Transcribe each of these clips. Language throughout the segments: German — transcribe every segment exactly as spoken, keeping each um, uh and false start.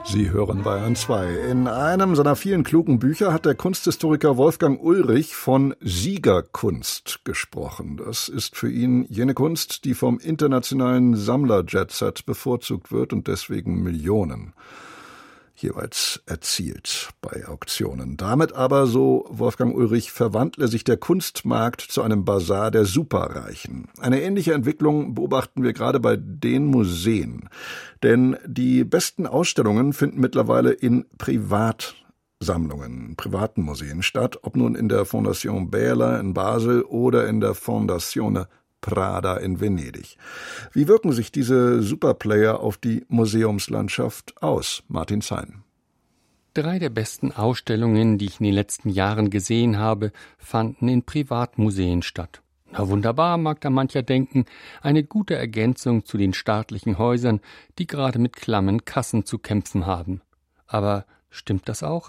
Sie hören Bayern zwei. In einem seiner vielen klugen Bücher hat der Kunsthistoriker Wolfgang Ulrich von Siegerkunst gesprochen. Das ist für ihn jene Kunst, die vom internationalen Sammler-Jetset bevorzugt wird und deswegen Millionen jeweils erzielt bei Auktionen. Damit aber, so Wolfgang Ulrich, verwandle sich der Kunstmarkt zu einem Basar der Superreichen. Eine ähnliche Entwicklung beobachten wir gerade bei den Museen. Denn die besten Ausstellungen finden mittlerweile in Privatsammlungen, privaten Museen statt, ob nun in der Fondation Bähler in Basel oder in der Fondazione Prada in Venedig. Wie wirken sich diese Superplayer auf die Museumslandschaft aus? Martin Zein. Drei der besten Ausstellungen, die ich in den letzten Jahren gesehen habe, fanden in Privatmuseen statt. Na wunderbar, mag da mancher denken, eine gute Ergänzung zu den staatlichen Häusern, die gerade mit klammen Kassen zu kämpfen haben. Aber stimmt das auch?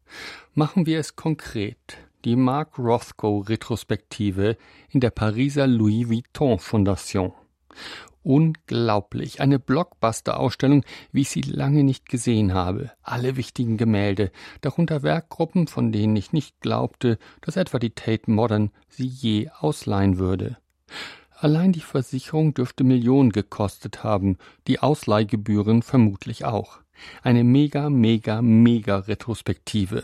Machen wir es konkret. Die Mark Rothko-Retrospektive in der Pariser Louis Vuitton Fondation. Unglaublich, eine Blockbuster-Ausstellung, wie ich sie lange nicht gesehen habe. Alle wichtigen Gemälde, darunter Werkgruppen, von denen ich nicht glaubte, dass etwa die Tate Modern sie je ausleihen würde. Allein die Versicherung dürfte Millionen gekostet haben, die Ausleihgebühren vermutlich auch. Eine mega, mega, mega Retrospektive.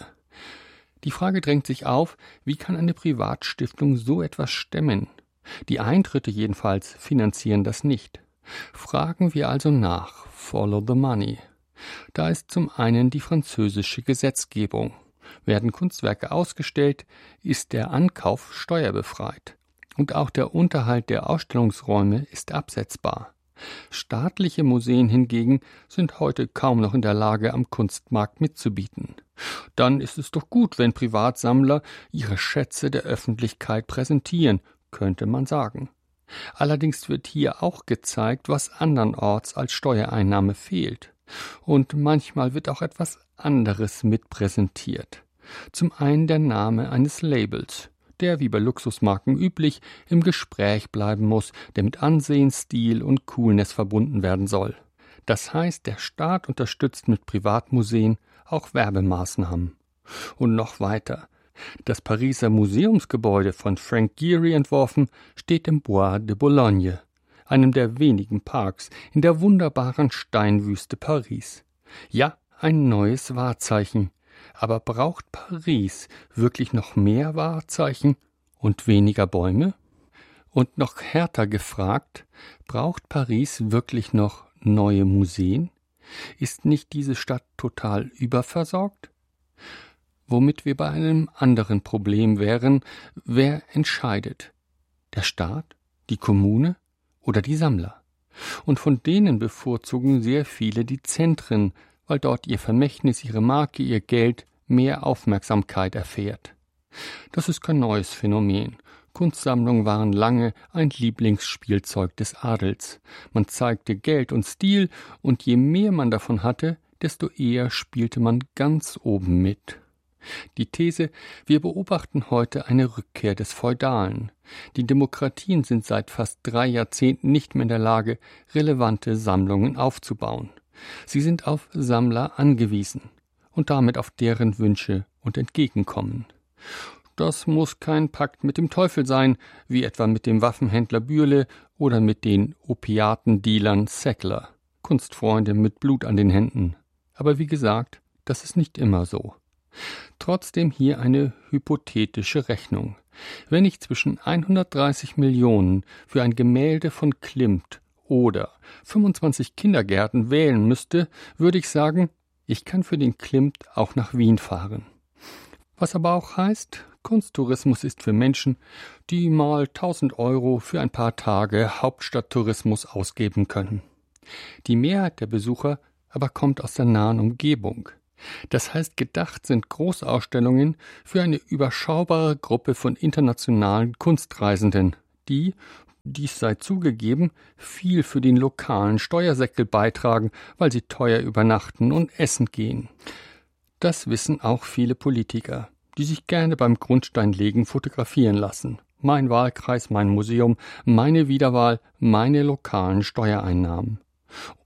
Die Frage drängt sich auf, wie kann eine Privatstiftung so etwas stemmen? Die Eintritte jedenfalls finanzieren das nicht. Fragen wir also nach, follow the money. Da ist zum einen die französische Gesetzgebung. Werden Kunstwerke ausgestellt, ist der Ankauf steuerbefreit. Und auch der Unterhalt der Ausstellungsräume ist absetzbar. Staatliche Museen hingegen sind heute kaum noch in der Lage, am Kunstmarkt mitzubieten. Dann ist es doch gut, wenn Privatsammler ihre Schätze der Öffentlichkeit präsentieren, könnte man sagen. Allerdings wird hier auch gezeigt, was andernorts als Steuereinnahme fehlt. Und manchmal wird auch etwas anderes mitpräsentiert. Zum einen der Name eines Labels, der wie bei Luxusmarken üblich im Gespräch bleiben muss, der mit Ansehen, Stil und Coolness verbunden werden soll. Das heißt, der Staat unterstützt mit Privatmuseen auch Werbemaßnahmen. Und noch weiter. Das Pariser Museumsgebäude von Frank Gehry entworfen, steht im Bois de Boulogne, einem der wenigen Parks in der wunderbaren Steinwüste Paris. Ja, ein neues Wahrzeichen. Aber braucht Paris wirklich noch mehr Wahrzeichen und weniger Bäume? Und noch härter gefragt, braucht Paris wirklich noch neue Museen? Ist nicht diese Stadt total überversorgt? Womit wir bei einem anderen Problem wären, wer entscheidet? Der Staat, die Kommune oder die Sammler? Und von denen bevorzugen sehr viele die Zentren, weil dort ihr Vermächtnis, ihre Marke, ihr Geld mehr Aufmerksamkeit erfährt. Das ist kein neues Phänomen. Kunstsammlungen waren lange ein Lieblingsspielzeug des Adels. Man zeigte Geld und Stil, und je mehr man davon hatte, desto eher spielte man ganz oben mit. Die These, wir beobachten heute eine Rückkehr des Feudalen. Die Demokratien sind seit fast drei Jahrzehnten nicht mehr in der Lage, relevante Sammlungen aufzubauen. Sie sind auf Sammler angewiesen und damit auf deren Wünsche und Entgegenkommen. Das muss kein Pakt mit dem Teufel sein, wie etwa mit dem Waffenhändler Bürle oder mit den Opiatendealern Sackler, Kunstfreunde mit Blut an den Händen. Aber wie gesagt, das ist nicht immer so. Trotzdem hier eine hypothetische Rechnung. Wenn ich zwischen hundertdreißig Millionen für ein Gemälde von Klimt oder fünfundzwanzig Kindergärten wählen müsste, würde ich sagen, ich kann für den Klimt auch nach Wien fahren. Was aber auch heißt, Kunsttourismus ist für Menschen, die mal tausend Euro für ein paar Tage Hauptstadttourismus ausgeben können. Die Mehrheit der Besucher aber kommt aus der nahen Umgebung. Das heißt, gedacht sind Großausstellungen für eine überschaubare Gruppe von internationalen Kunstreisenden, die, dies sei zugegeben, viel für den lokalen Steuersäckel beitragen, weil sie teuer übernachten und essen gehen. Das wissen auch viele Politiker, die sich gerne beim Grundsteinlegen fotografieren lassen. Mein Wahlkreis, mein Museum, meine Wiederwahl, meine lokalen Steuereinnahmen.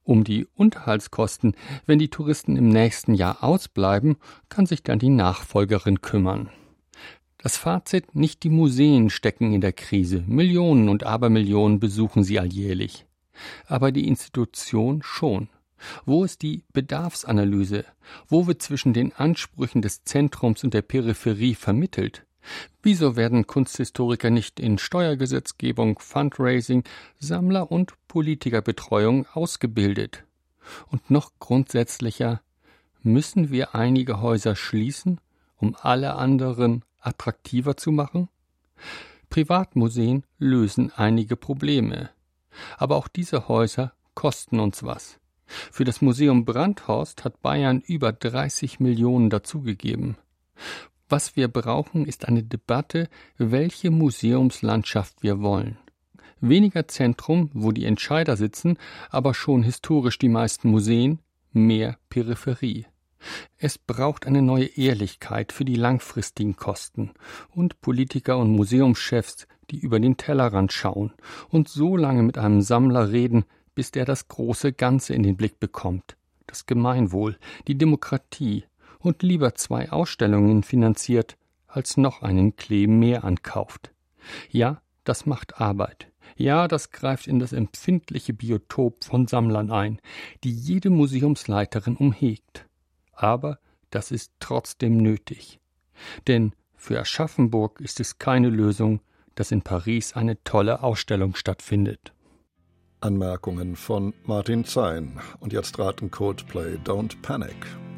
Um die Unterhaltskosten, wenn die Touristen im nächsten Jahr ausbleiben, kann sich dann die Nachfolgerin kümmern. Das Fazit: Nicht die Museen stecken in der Krise. Millionen und Abermillionen besuchen sie alljährlich. Aber die Institution schon. Wo ist die Bedarfsanalyse? Wo wird zwischen den Ansprüchen des Zentrums und der Peripherie vermittelt? Wieso werden Kunsthistoriker nicht in Steuergesetzgebung, Fundraising, Sammler- und Politikerbetreuung ausgebildet? Und noch grundsätzlicher: Müssen wir einige Häuser schließen, um alle anderen attraktiver zu machen? Privatmuseen lösen einige Probleme. Aber auch diese Häuser kosten uns was. Für das Museum Brandhorst hat Bayern über dreißig Millionen dazugegeben. Was wir brauchen, ist eine Debatte, welche Museumslandschaft wir wollen. Weniger Zentrum, wo die Entscheider sitzen, aber schon historisch die meisten Museen, mehr Peripherie. Es braucht eine neue Ehrlichkeit für die langfristigen Kosten und Politiker und Museumschefs, die über den Tellerrand schauen und so lange mit einem Sammler reden, bis der das große Ganze in den Blick bekommt, das Gemeinwohl, die Demokratie, und lieber zwei Ausstellungen finanziert, als noch einen Klee mehr ankauft. Ja, das macht Arbeit. Ja, das greift in das empfindliche Biotop von Sammlern ein, die jede Museumsleiterin umhegt. Aber das ist trotzdem nötig. Denn für Aschaffenburg ist es keine Lösung, dass in Paris eine tolle Ausstellung stattfindet. Anmerkungen von Martin Zein. Und jetzt raten Coldplay Don't Panic.